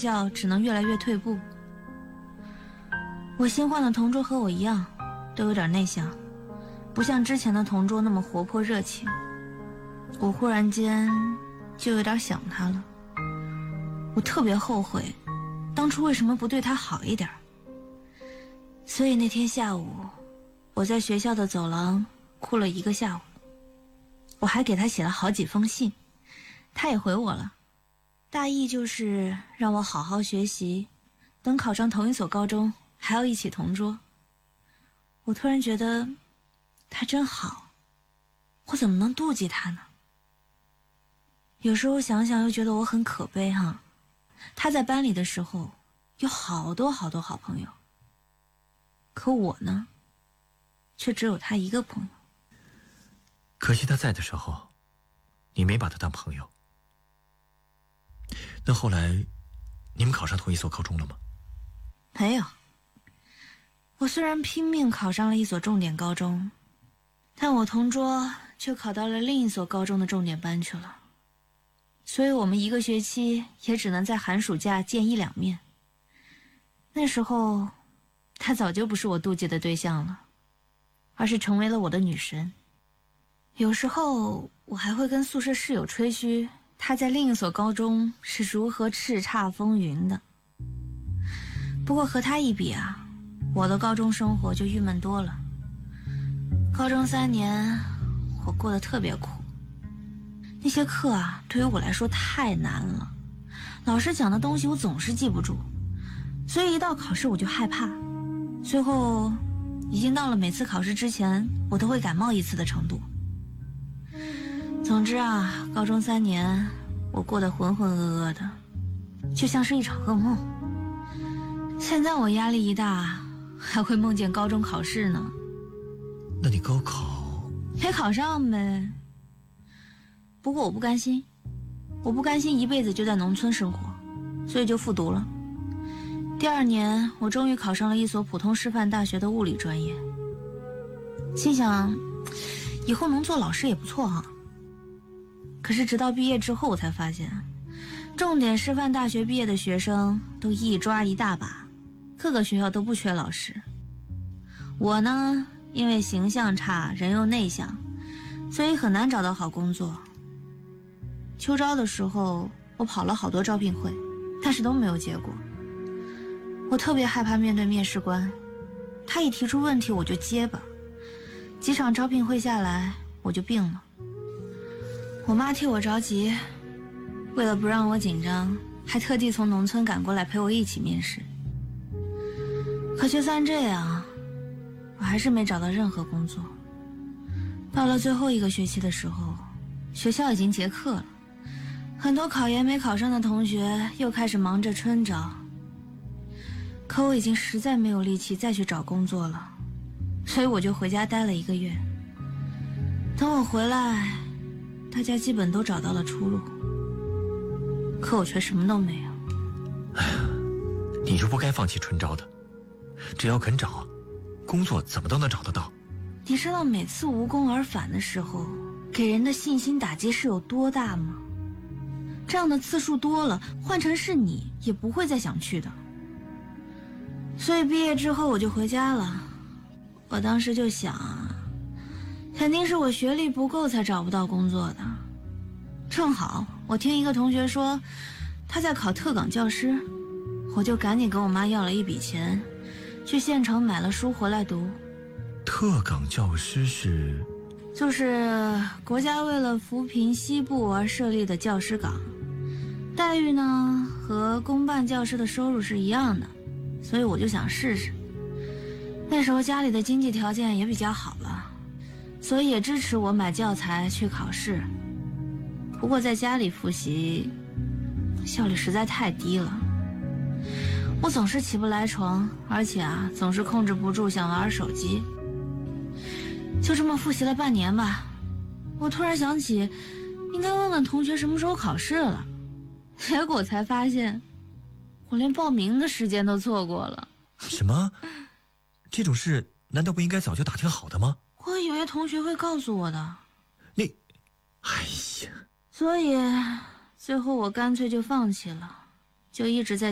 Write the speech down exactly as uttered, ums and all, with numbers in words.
校只能越来越退步。我新换的同桌和我一样，都有点内向，不像之前的同桌那么活泼热情。我忽然间就有点想他了，我特别后悔当初为什么不对他好一点。所以那天下午我在学校的走廊哭了一个下午，我还给他写了好几封信，他也回我了，大意就是让我好好学习，等考上同一所高中还要一起同桌。我突然觉得他真好，我怎么能妒忌他呢？有时候想想又觉得我很可悲哈。他在班里的时候有好多好多好朋友，可我呢却只有他一个朋友。 可惜他在的时候你没把他当朋友。那后来你们考上同一所高中了吗？ 没有。我虽然拼命考上了一所重点高中，但我同桌却考到了另一所高中的重点班去了，所以我们一个学期也只能在寒暑假见一两面。那时候他早就不是我妒忌的对象了，而是成为了我的女神。有时候我还会跟宿舍室友吹嘘他在另一所高中是如何叱咤风云的。不过和他一比啊，我的高中生活就郁闷多了。高中三年我过得特别苦，那些课啊对于我来说太难了，老师讲的东西我总是记不住，所以一到考试我就害怕，最后已经到了每次考试之前我都会感冒一次的程度。总之啊，高中三年我过得浑浑噩噩的，就像是一场噩梦。现在我压力一大，还会梦见高中考试呢。 那你高考没考上呗。不过我不甘心，我不甘心一辈子就在农村生活，所以就复读了。第二年我终于考上了一所普通师范大学的物理专业，心想以后能做老师也不错哈。可是直到毕业之后我才发现，重点师范大学毕业的学生都一抓一大把，各个学校都不缺老师。我呢，因为形象差，人又内向，所以很难找到好工作。秋招的时候我跑了好多招聘会，但是都没有结果。我特别害怕面对面试官，他一提出问题我就结巴，几场招聘会下来我就病了。我妈替我着急，为了不让我紧张，还特地从农村赶过来陪我一起面试。可就算这样，我还是没找到任何工作。到了最后一个学期的时候，学校已经结课了，很多考研没考上的同学又开始忙着春招。可我已经实在没有力气再去找工作了，所以我就回家待了一个月。等我回来，大家基本都找到了出路，可我却什么都没有。 哎呀，你就不该放弃春招的，只要肯找，工作怎么都能找得到。 你知道每次无功而返的时候，给人的信心打击是有多大吗？这样的次数多了，换成是你也不会再想去的。所以毕业之后我就回家了。我当时就想，肯定是我学历不够才找不到工作的。正好我听一个同学说他在考特岗教师，我就赶紧跟我妈要了一笔钱，去县城买了书回来读。 特岗教师是？ 就是国家为了扶贫西部而设立的教师岗，待遇呢和公办教师的收入是一样的，所以我就想试试。那时候家里的经济条件也比较好了，所以也支持我买教材去考试。不过在家里复习效率实在太低了，我总是起不来床，而且啊总是控制不住想玩手机。就这么复习了半年吧，我突然想起应该问问同学什么时候考试了，结果才发现我连报名的时间都错过了。 什么？这种事难道不应该早就打听好的吗？ 我以为同学会告诉我的。 你，哎呀， 所以最后我干脆就放弃了，就一直在